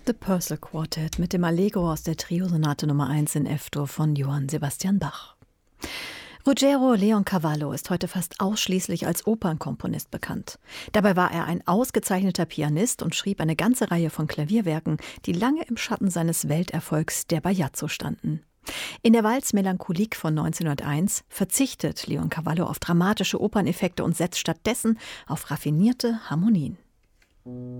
The Purcell Quartet mit dem Allegro aus der Trio-Sonate Nummer 1 in F-Dur von Johann Sebastian Bach. Ruggero Leoncavallo ist heute fast ausschließlich als Opernkomponist bekannt. Dabei war er ein ausgezeichneter Pianist und schrieb eine ganze Reihe von Klavierwerken, die lange im Schatten seines Welterfolgs der Bajazzo standen. In der Valse Mélancolique von 1901 verzichtet Leoncavallo auf dramatische Operneffekte und setzt stattdessen auf raffinierte Harmonien.